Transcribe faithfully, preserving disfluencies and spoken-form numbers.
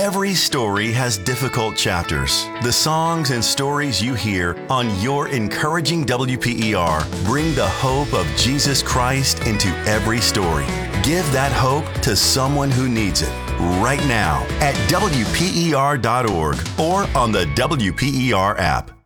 Every story has difficult chapters. The songs and stories you hear on Your Encouraging W P E R bring the hope of Jesus Christ into every story. Give that hope to someone who needs it right now at W P E R dot org or on the W P E R app.